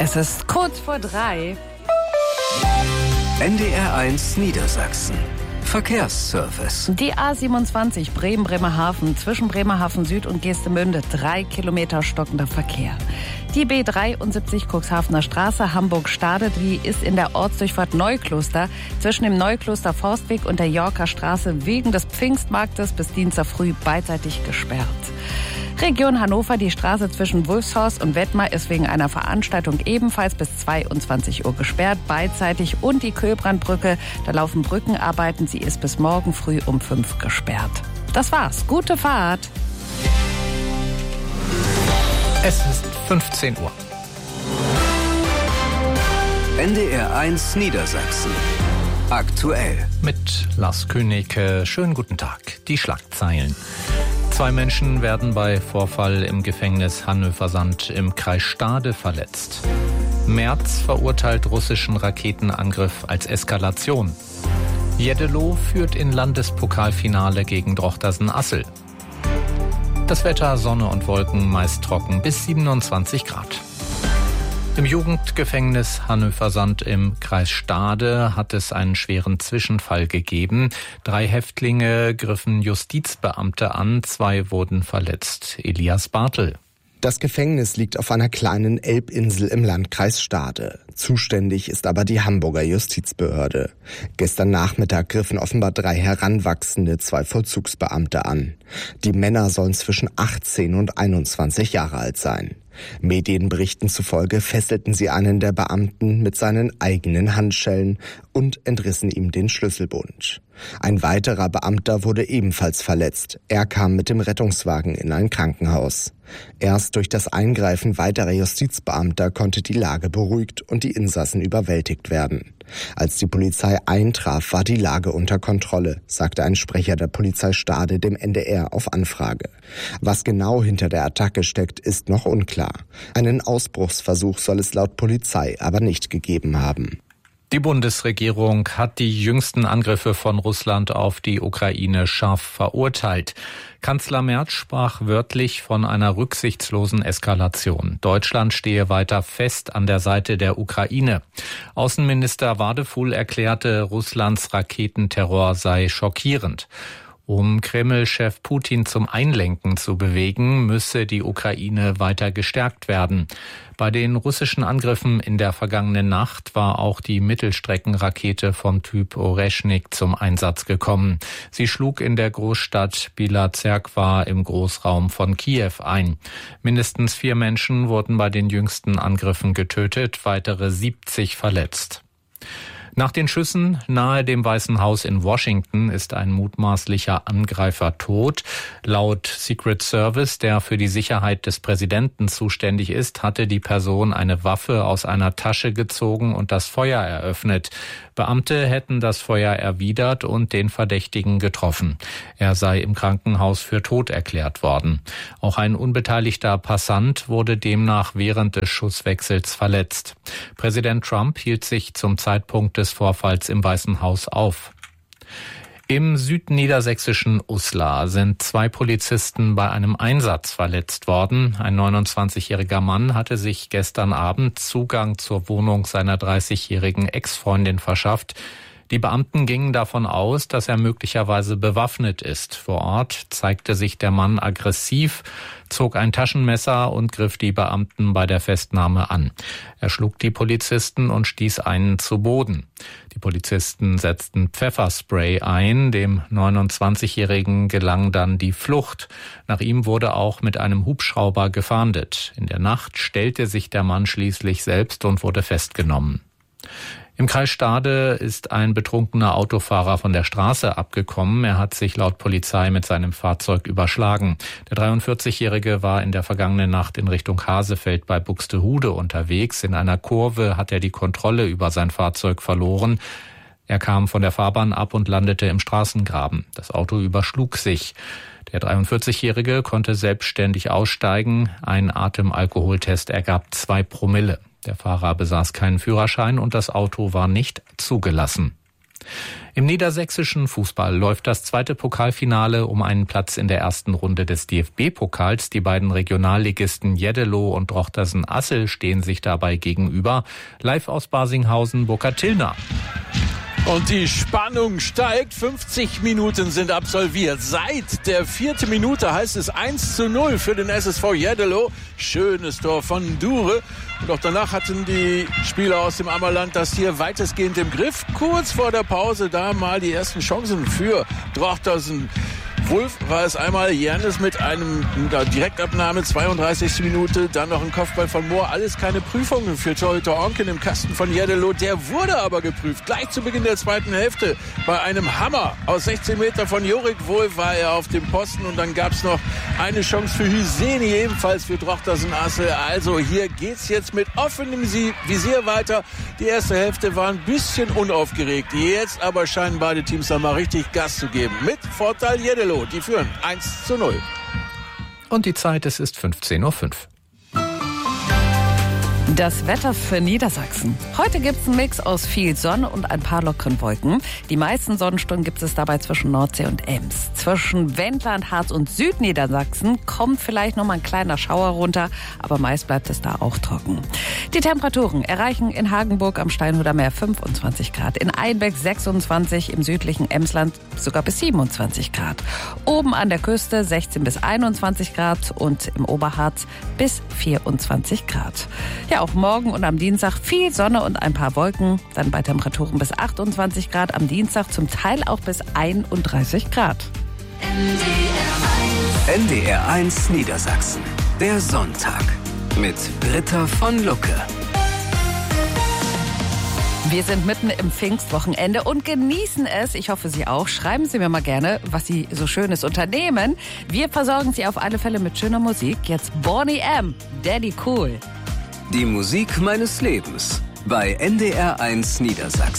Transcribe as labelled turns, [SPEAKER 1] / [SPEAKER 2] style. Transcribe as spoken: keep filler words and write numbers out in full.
[SPEAKER 1] Es ist kurz vor drei.
[SPEAKER 2] N D R eins Niedersachsen. Verkehrsservice.
[SPEAKER 1] Die A siebenundzwanzig Bremen-Bremerhaven zwischen Bremerhaven Süd und Geestemünde. Drei Kilometer stockender Verkehr. Die B dreiundsiebzig Cuxhavener Straße Hamburg-Stade, die ist in der Ortsdurchfahrt Neukloster zwischen dem Neukloster Forstweg und der Yorker Straße wegen des Pfingstmarktes bis Dienstag früh beidseitig gesperrt. Region Hannover, die Straße zwischen Wulfshorst und Wettmar ist wegen einer Veranstaltung ebenfalls bis zweiundzwanzig Uhr gesperrt, beidseitig. Und die Köhlbrandbrücke, da laufen Brückenarbeiten, sie ist bis morgen früh um fünf gesperrt. Das war's. Gute Fahrt.
[SPEAKER 3] Es ist fünfzehn Uhr.
[SPEAKER 2] N D R eins Niedersachsen. Aktuell.
[SPEAKER 3] Mit Lars König. Schönen guten Tag. Die Schlagzeilen. Zwei Menschen werden bei Vorfall im Gefängnis Hanöversand im Kreis Stade verletzt. Merz verurteilt russischen Raketenangriff als Eskalation. Jeddelo führt in Landespokalfinale gegen Drochtersen-Assel. Das Wetter, Sonne und Wolken, meist trocken bis siebenundzwanzig Grad. Im Jugendgefängnis Hanöversand im Kreis Stade hat es einen schweren Zwischenfall gegeben. Drei Häftlinge griffen Justizbeamte an, zwei wurden verletzt. Elias Bartel.
[SPEAKER 4] Das Gefängnis liegt auf einer kleinen Elbinsel im Landkreis Stade. Zuständig ist aber die Hamburger Justizbehörde. Gestern Nachmittag griffen offenbar drei Heranwachsende zwei Vollzugsbeamte an. Die Männer sollen zwischen achtzehn und einundzwanzig Jahre alt sein. Medienberichten zufolge fesselten sie einen der Beamten mit seinen eigenen Handschellen und entrissen ihm den Schlüsselbund. Ein weiterer Beamter wurde ebenfalls verletzt. Er kam mit dem Rettungswagen in ein Krankenhaus. Erst durch das Eingreifen weiterer Justizbeamter konnte die Lage beruhigt und die Insassen überwältigt werden. Als die Polizei eintraf, war die Lage unter Kontrolle, sagte ein Sprecher der Polizei Stade dem N D R auf Anfrage. Was genau hinter der Attacke steckt, ist noch unklar. Einen Ausbruchsversuch soll es laut Polizei aber nicht gegeben haben.
[SPEAKER 3] Die Bundesregierung hat die jüngsten Angriffe von Russland auf die Ukraine scharf verurteilt. Kanzler Merz sprach wörtlich von einer rücksichtslosen Eskalation. Deutschland stehe weiter fest an der Seite der Ukraine. Außenminister Wadefuhl erklärte, Russlands Raketenterror sei schockierend. Um Kreml-Chef Putin zum Einlenken zu bewegen, müsse die Ukraine weiter gestärkt werden. Bei den russischen Angriffen in der vergangenen Nacht war auch die Mittelstreckenrakete vom Typ Oreschnik zum Einsatz gekommen. Sie schlug in der Großstadt Bila Zerkva im Großraum von Kiew ein. Mindestens vier Menschen wurden bei den jüngsten Angriffen getötet, weitere siebzig verletzt. Nach den Schüssen nahe dem Weißen Haus in Washington ist ein mutmaßlicher Angreifer tot. Laut Secret Service, der für die Sicherheit des Präsidenten zuständig ist, hatte die Person eine Waffe aus einer Tasche gezogen und das Feuer eröffnet. Beamte hätten das Feuer erwidert und den Verdächtigen getroffen. Er sei im Krankenhaus für tot erklärt worden. Auch ein unbeteiligter Passant wurde demnach während des Schusswechsels verletzt. Präsident Trump hielt sich zum Zeitpunkt des Vorfalls im Weißen Haus auf. Im südniedersächsischen Uslar sind zwei Polizisten bei einem Einsatz verletzt worden. Ein neunundzwanzigjähriger Mann hatte sich gestern Abend Zugang zur Wohnung seiner dreißigjährigen Ex-Freundin verschafft. Die Beamten gingen davon aus, dass er möglicherweise bewaffnet ist. Vor Ort zeigte sich der Mann aggressiv, zog ein Taschenmesser und griff die Beamten bei der Festnahme an. Er schlug die Polizisten und stieß einen zu Boden. Die Polizisten setzten Pfefferspray ein. Dem neunundzwanzigjährigen gelang dann die Flucht. Nach ihm wurde auch mit einem Hubschrauber gefahndet. In der Nacht stellte sich der Mann schließlich selbst und wurde festgenommen. Im Kreis Stade ist ein betrunkener Autofahrer von der Straße abgekommen. Er hat sich laut Polizei mit seinem Fahrzeug überschlagen. Der dreiundvierzigjährige war in der vergangenen Nacht in Richtung Hasefeld bei Buxtehude unterwegs. In einer Kurve hat er die Kontrolle über sein Fahrzeug verloren. Er kam von der Fahrbahn ab und landete im Straßengraben. Das Auto überschlug sich. Der dreiundvierzigjährige konnte selbstständig aussteigen. Ein Atemalkoholtest ergab zwei Promille. Der Fahrer besaß keinen Führerschein und das Auto war nicht zugelassen. Im niedersächsischen Fußball läuft das zweite Pokalfinale um einen Platz in der ersten Runde des D F B-Pokals. Die beiden Regionalligisten Jeddelo und Drochtersen-Assel stehen sich dabei gegenüber. Live aus Barsinghausen, Burkhard Tillner.
[SPEAKER 5] Und die Spannung steigt. fünfzig Minuten sind absolviert. Seit der vierten Minute heißt es eins zu null für den S S V Jeddelo. Schönes Tor von Dure. Und auch danach hatten die Spieler aus dem Ammerland das hier weitestgehend im Griff. Kurz vor der Pause da mal die ersten Chancen für Drochtersen. Wulf war es einmal, Jernes mit einem Direktabnahme, zweiunddreißigste Minute, dann noch ein Kopfball von Mohr. Alles keine Prüfungen für Torhüter Onken im Kasten von Jeddelo. Der wurde aber geprüft, gleich zu Beginn der zweiten Hälfte. Bei einem Hammer aus sechzehn Meter von Jorik Wulf war er auf dem Posten. Und dann gab es noch eine Chance für Hüseni, ebenfalls für Drochtersen-Assel. Also hier geht's jetzt mit offenem Visier weiter. Die erste Hälfte war ein bisschen unaufgeregt. Jetzt aber scheinen beide Teams da mal richtig Gas zu geben. Mit Vorteil Jeddelo. Die führen eins zu null.
[SPEAKER 3] Und die Zeit, es ist fünfzehn Uhr fünf.
[SPEAKER 1] Das Wetter für Niedersachsen. Heute gibt es einen Mix aus viel Sonne und ein paar lockeren Wolken. Die meisten Sonnenstunden gibt es dabei zwischen Nordsee und Ems. Zwischen Wendland, Harz und Südniedersachsen kommt vielleicht noch mal ein kleiner Schauer runter, aber meist bleibt es da auch trocken. Die Temperaturen erreichen in Hagenburg am Steinhuder Meer fünfundzwanzig Grad, in Einbeck sechsundzwanzig, im südlichen Emsland sogar bis siebenundzwanzig Grad. Oben an der Küste sechzehn bis einundzwanzig Grad und im Oberharz bis vierundzwanzig Grad. Ja, auch morgen und am Dienstag viel Sonne und ein paar Wolken. Dann bei Temperaturen bis achtundzwanzig Grad. Am Dienstag zum Teil auch bis einunddreißig Grad.
[SPEAKER 2] N D R eins Niedersachsen. Der Sonntag. Mit Britta von Lucke.
[SPEAKER 1] Wir sind mitten im Pfingstwochenende und genießen es. Ich hoffe, Sie auch. Schreiben Sie mir mal gerne, was Sie so Schönes unternehmen. Wir versorgen Sie auf alle Fälle mit schöner Musik. Jetzt Boney M. Daddy Cool.
[SPEAKER 2] Die Musik meines Lebens bei N D R eins Niedersachsen.